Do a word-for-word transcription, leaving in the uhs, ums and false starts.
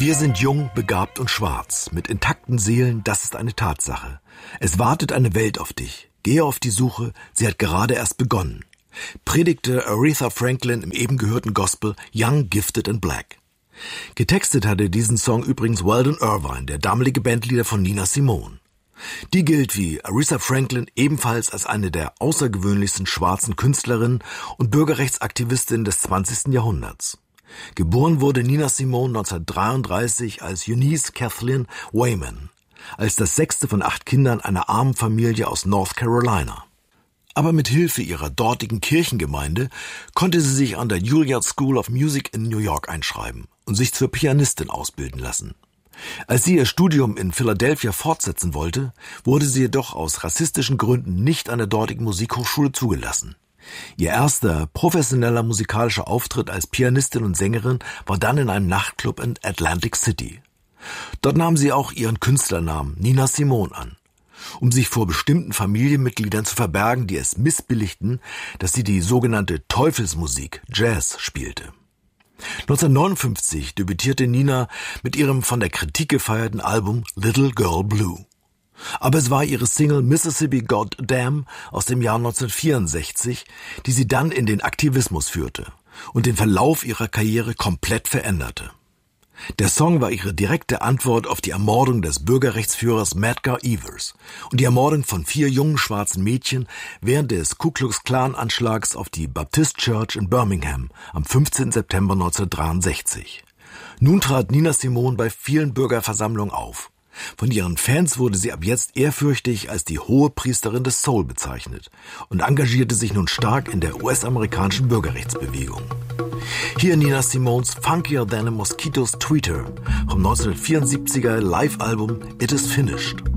Wir sind jung, begabt und schwarz, mit intakten Seelen, das ist eine Tatsache. Es wartet eine Welt auf dich. Gehe auf die Suche, sie hat gerade erst begonnen. Predigte Aretha Franklin im eben gehörten Gospel Young, Gifted and Black. Getextet hatte diesen Song übrigens Weldon Irvine, der damalige Bandleader von Nina Simone. Die gilt wie Aretha Franklin ebenfalls als eine der außergewöhnlichsten schwarzen Künstlerinnen und Bürgerrechtsaktivistinnen des zwanzigsten Jahrhunderts. Geboren wurde Nina Simone neunzehnhundertdreiunddreißig als Eunice Kathleen Wayman, als das sechste von acht Kindern einer armen Familie aus North Carolina. Aber mit Hilfe ihrer dortigen Kirchengemeinde konnte sie sich an der Juilliard School of Music in New York einschreiben und sich zur Pianistin ausbilden lassen. Als sie ihr Studium in Philadelphia fortsetzen wollte, wurde sie jedoch aus rassistischen Gründen nicht an der dortigen Musikhochschule zugelassen. Ihr erster professioneller musikalischer Auftritt als Pianistin und Sängerin war dann in einem Nachtclub in Atlantic City. Dort nahm sie auch ihren Künstlernamen Nina Simone an, um sich vor bestimmten Familienmitgliedern zu verbergen, die es missbilligten, dass sie die sogenannte Teufelsmusik, Jazz, spielte. neunzehnhundertneunundfünfzig debütierte Nina mit ihrem von der Kritik gefeierten Album Little Girl Blue. Aber es war ihre Single Mississippi Goddamn aus dem Jahr neunzehnhundertvierundsechzig, die sie dann in den Aktivismus führte und den Verlauf ihrer Karriere komplett veränderte. Der Song war ihre direkte Antwort auf die Ermordung des Bürgerrechtsführers Medgar Evers und die Ermordung von vier jungen schwarzen Mädchen während des Ku Klux Klan Anschlags auf die Baptist Church in Birmingham am fünfzehnten September neunzehnhundertdreiundsechzig. Nun trat Nina Simone bei vielen Bürgerversammlungen auf. Von ihren Fans wurde sie ab jetzt ehrfürchtig als die Hohepriesterin des Soul bezeichnet und engagierte sich nun stark in der U S-amerikanischen Bürgerrechtsbewegung. Hier Nina Simones Funkier Than a Mosquito's Tweeter vom neunzehnhundertvierundsiebziger Live-Album It Is Finished.